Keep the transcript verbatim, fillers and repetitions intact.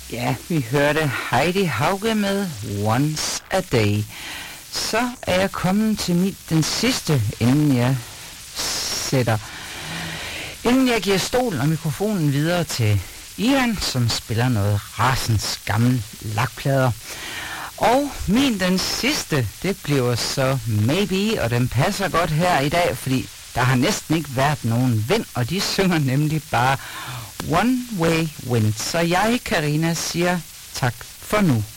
Ja, vi hørte Heidi Hauge med Once a Day. Så er jeg kommet til mit, den sidste, inden jeg sætter, inden jeg giver stolen og mikrofonen videre til Ivan, som spiller noget rasens gamle lakplader. Og min den sidste, det bliver så Maybe, og den passer godt her i dag, fordi der har næsten ikke været nogen vind, og de synger nemlig bare One Way Wind. Så jeg, Karina, siger tak for nu.